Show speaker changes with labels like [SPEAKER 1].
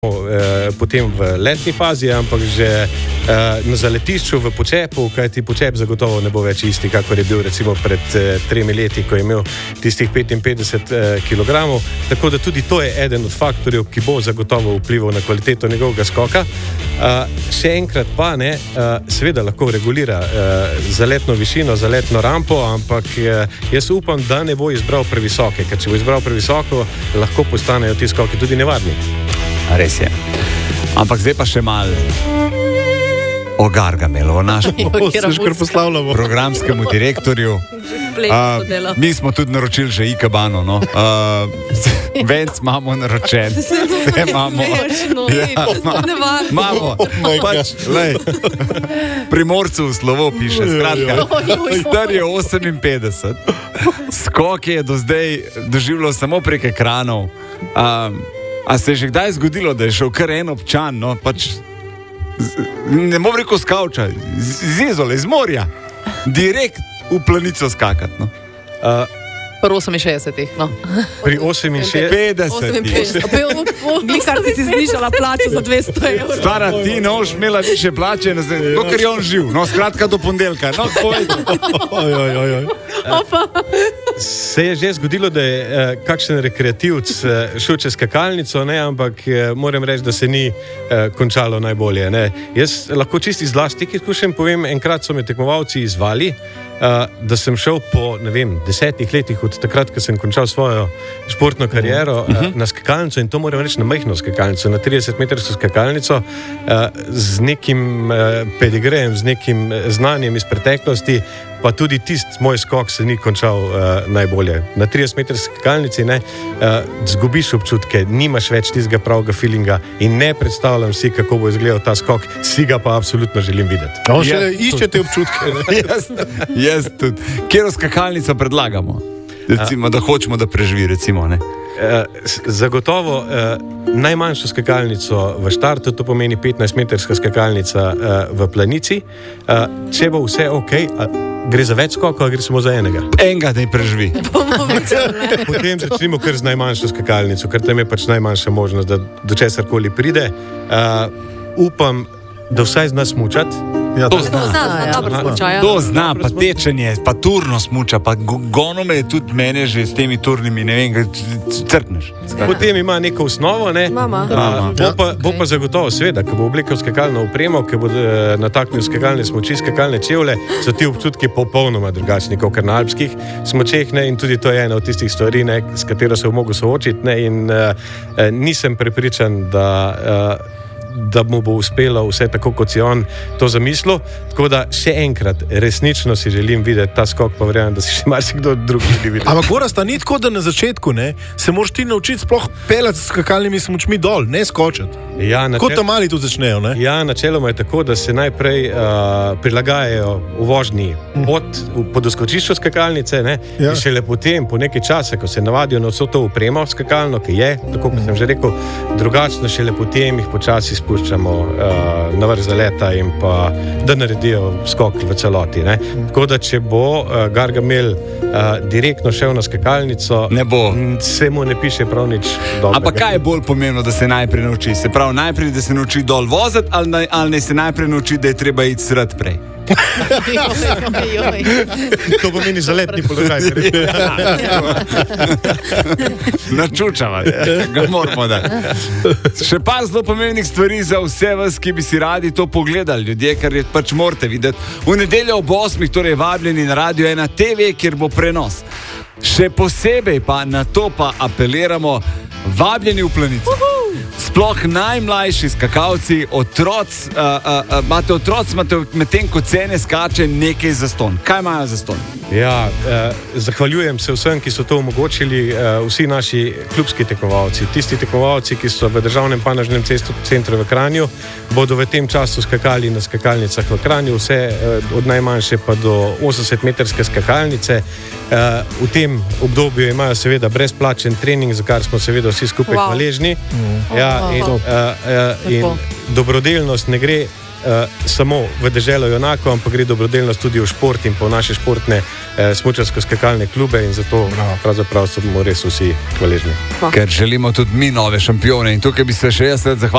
[SPEAKER 1] potem v letni fazi, ampak že na zaletišču v počepu, kajti počep zagotovo ne bo več isti, kakor je bil recimo pred 3 leti, ko je imel tistih 55 kg. Tako da tudi to je eden od faktorjev, ki bo zagotovo vplival na kvaliteto njegovega skoka. Še enkrat pa ne, seveda lahko regulira zaletno višino, zaletno rampo, ampak jaz upam, da ne bo izbral previsoke, ker če bo izbral previsoko, lahko postanejo ti skoki tudi nevarni.
[SPEAKER 2] Res je. Ampak zdaj pa še malo o Gargamelu, o našem programskemu direktorju. Mi smo tudi naročili že Ikebano, no. Venc imamo naročen. Imamo. Pač, lej, Primorcu v slovo piše, skratka. Star je 58. Skok je do zdaj doživljal samo prek ekranov. A se je že kdaj zgodilo, da je šel kar en občan, no, pač, ne bom rekel z kavča, z Izole, iz morja, direkt v planico skakati, no.
[SPEAKER 3] Pri 68, no.
[SPEAKER 1] Pri 58.
[SPEAKER 3] Kar si znižala plačo za 200 €.
[SPEAKER 2] Stara, ti ne boš imela više plače, dokler je on živ, no, skratka do ponedeljka, no, povedi.
[SPEAKER 1] Se je že zgodilo, da je kakšen rekreativc šel čez skakalnico, ne, ampak moram reči, da se ni končalo najbolje, ne. Jaz lahko čisto iz lastnih izkušenj povem, enkrat so me tekmovalci izvali, da sem šel po, ne vem, 10 letih od takrat, ko sem končal svojo športno kariero, na skakalnico, in to moram reči na majhno skakalnico, na 30-metrsko skakalnico, z nekim pedigrejem, z nekim znanjem iz preteklosti, pa tudi tisti moj skok se ni končal najbolje. Na 30-metrski skakalnici ne, zgubiš občutke, nimaš več tistega pravega feelinga in ne predstavljam si, kako bo izgledal ta skok, si ga pa absolutno želim videti.
[SPEAKER 4] Iščete občutke.
[SPEAKER 2] Jaz tudi. Kjero skakalnico predlagamo? Recimo, da hočemo, da preživi, recimo, ne?
[SPEAKER 1] Zagotovo najmanjšo skakalnico v štartu, to pomeni 15-metrska skakalnica v planici. Če bo vse ok, gre za več skokov, gre samo za enega.
[SPEAKER 2] Enega ne preživi.
[SPEAKER 1] Potem začnimo kar z najmanjšo skakalnico, ker tam je pač najmanjša možnost, da do česarkoli pride. Upam, da vsaj zna smučati.
[SPEAKER 2] Ja, to zna, pa tečenje, pa turno smuča, pa gonome je tudi mene že s temi turnimi, ne vem, crkneš.
[SPEAKER 1] Potem ima neko osnovo, ne? Bo pa zagotovo, seveda, ko bo oblekel skakalno opremo, ko bo nataknil skakalne smuči, skakalne čevlje, so ti občutki popolnoma drugačni, kot na alpskih smučeh, ne? In tudi to je ena od tistih stvari, ne, s katero se bo mogel soočiti, ne? In nisem prepričan, da mu bo uspelo vse tako, kot si on to zamislil. Tako da še enkrat, resnično si želim videti ta skok, pa verjamem, da si še marsikdo drug želi videti.
[SPEAKER 4] Ampak Gorazd, ni tako, da na začetku, ne, se moraš ti naučiti sploh pelati s skakalnimi smučmi dol, ne skočiti.
[SPEAKER 1] Ja,
[SPEAKER 4] kot tam mali tudi začnejo, ne?
[SPEAKER 1] Ja, načeloma je tako, da se najprej prilagajajo v vožnji po doskočišču skakalnice, ne, ja. In šele potem, po nekaj časa, ko se navadijo na vso to opremo skakalno, ki je, tako kot sem že rekel, drugačno, šele potem jih počasi spuščamo na vrh zaleta in pa da naredijo skok v celoti, ne. Tako da, če bo Gargamel direktno šel na skakalnico,
[SPEAKER 2] ne bo.
[SPEAKER 1] Se mu ne piše prav nič dobrega.
[SPEAKER 2] Ampak kaj je bolj pomembno, da se najprej nauči? Se pravi, najprej, da se nauči dol voziti, ali ne se najprej nauči, da je treba iti srd prej?
[SPEAKER 1] To pomeni zaletni položaj.
[SPEAKER 2] Načučava, ga moramo dati. Še pa zelo pomembnih stvari za vse vas, ki bi si radi to pogledali, ljudje, ker je pač morate videti. V nedeljo ob 8, torej vabljeni na Radio 1 TV, kjer bo prenos. Še posebej pa na to pa apeliramo, vabljeni v Planico. Sploh najmlajši skakalci, imate otroci, medtem ko cene skače nekaj zastonj. Kaj imajo zastonj?
[SPEAKER 1] Ja, zahvaljujem se vsem, ki so to omogočili, vsi naši klubski tekmovalci, tisti tekmovalci, ki so v Državnem panožnem centru v Kranju, bodo v tem času skakali na skakalnicah v Kranju, vse od najmanjše pa do 80-metrske skakalnice. V tem obdobju imajo seveda brezplačen trening, za kar smo seveda vsi skupaj hvaležni. Ja, in dobrodelnost ne gre samo v deželo enako, ampak gre dobrodelnost tudi v šport in po naše športne smučarsko-skakalne klube in zato pravzaprav smo res vsi hvaležni.
[SPEAKER 2] Ker želimo tudi mi nove šampione in tukaj bi se še jaz rad zahvalil